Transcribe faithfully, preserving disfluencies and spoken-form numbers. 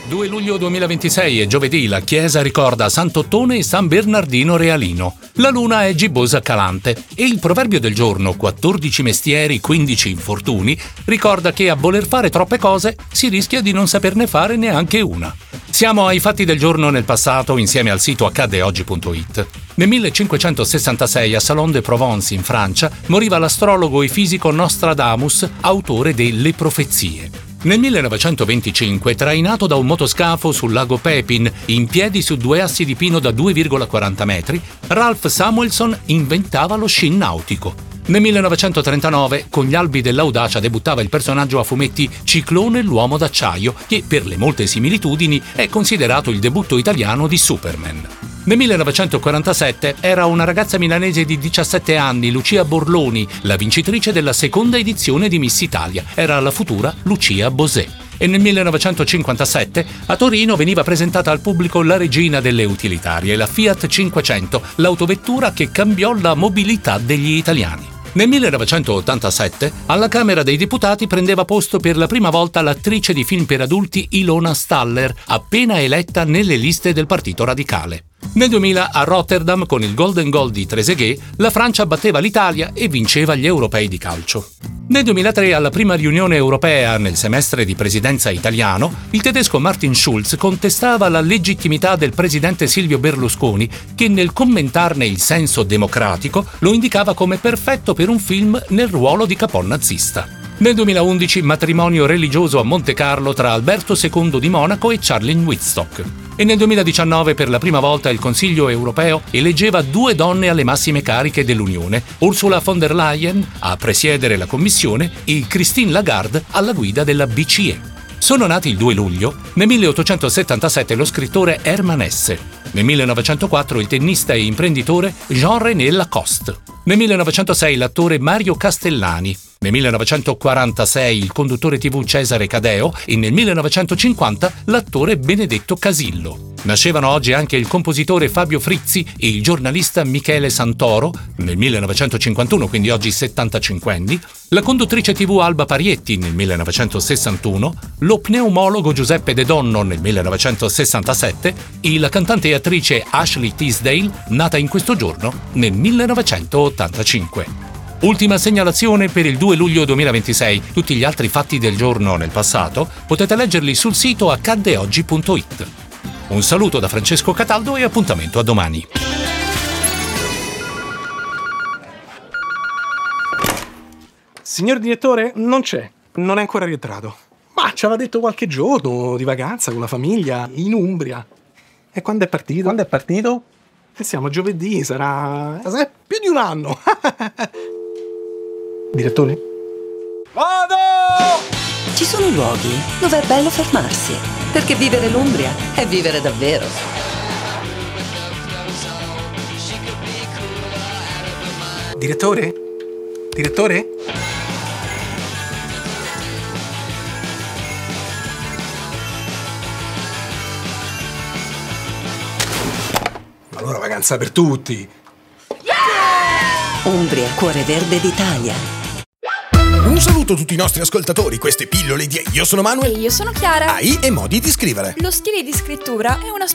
due luglio duemilaventisei è giovedì, la chiesa ricorda Sant'Ottone e San Bernardino Realino. La luna è gibbosa calante e il proverbio del giorno, quattordici mestieri, quindici infortuni, ricorda che a voler fare troppe cose si rischia di non saperne fare neanche una. Siamo ai fatti del giorno nel passato insieme al sito accade oggi punto it. Nel millecinquecentosessantasei a Salon de Provence in Francia moriva l'astrologo e fisico Nostradamus, autore delle profezie. Nel millenovecentoventicinque, trainato da un motoscafo sul lago Pepin, in piedi su due assi di pino da due virgola quaranta metri, Ralph Samuelson inventava lo sci nautico. Nel millenovecentotrentanove, con gli albi dell'audacia, debuttava il personaggio a fumetti Ciclone l'uomo d'acciaio, che per le molte similitudini è considerato il debutto italiano di Superman. Nel millenovecentoquarantasette era una ragazza milanese di diciassette anni, Lucia Borloni, la vincitrice della seconda edizione di Miss Italia. Era la futura Lucia Bosé. E nel millenovecentocinquantasette a Torino veniva presentata al pubblico la regina delle utilitarie, la Fiat cinquecento, l'autovettura che cambiò la mobilità degli italiani. Nel millenovecentottantasette alla Camera dei Deputati prendeva posto per la prima volta l'attrice di film per adulti Ilona Staller, appena eletta nelle liste del Partito Radicale. Nel duemila a Rotterdam, con il Golden Goal di Trezeguet, la Francia batteva l'Italia e vinceva gli europei di calcio. Nel duemilatré, alla prima riunione europea nel semestre di presidenza italiano, il tedesco Martin Schulz contestava la legittimità del presidente Silvio Berlusconi, che nel commentarne il senso democratico lo indicava come perfetto per un film nel ruolo di caponnazista. Nel duemilaundici, matrimonio religioso a Monte Carlo tra Alberto secondo di Monaco e Charlene Wittstock. E nel duemiladiciannove, per la prima volta, il Consiglio europeo eleggeva due donne alle massime cariche dell'Unione, Ursula von der Leyen a presiedere la Commissione e Christine Lagarde alla guida della B C E. Sono nati il due luglio, nel milleottocentosettantasette lo scrittore Hermann Hesse, nel millenovecentoquattro il tennista e imprenditore Jean-René Lacoste, nel millenovecentosei l'attore Mario Castellani, nel millenovecentoquarantasei il conduttore tivù Cesare Cadeo e nel millenovecentocinquanta l'attore Benedetto Casillo. Nascevano oggi anche il compositore Fabio Frizzi e il giornalista Michele Santoro, nel millenovecentocinquantuno, quindi oggi settantacinque anni, la conduttrice tivù Alba Parietti nel millenovecentosessantuno, lo pneumologo Giuseppe De Donno nel millenovecentosessantasette e la cantante e attrice Ashley Tisdale, nata in questo giorno nel millenovecentottantacinque. Ultima segnalazione per il due luglio duemilaventisei. Tutti gli altri fatti del giorno nel passato potete leggerli sul sito accade oggi punto it. Un saluto da Francesco Cataldo e appuntamento a domani. Signor direttore, non c'è. Non è ancora rientrato. Ma ci aveva detto qualche giorno di vacanza con la famiglia in Umbria. E quando è partito? Quando è partito? E siamo a giovedì, sarà... sarà più di un anno. Direttore? Vado! Ci sono luoghi dove è bello fermarsi, perché vivere l'Umbria è vivere davvero. Direttore? Direttore? Allora vacanza per tutti. Umbria, cuore verde d'Italia. Un saluto a tutti i nostri ascoltatori, queste pillole di Io sono Manuel. E io sono Chiara. A I e modi di scrivere. Lo stile di scrittura è una